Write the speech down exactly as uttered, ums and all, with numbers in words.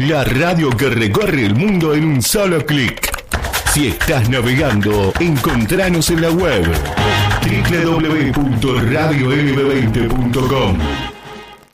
la radio que recorre el mundo en un solo clic. Si estás navegando, encontranos en la web doble u doble u doble u punto radio l b veinte punto com.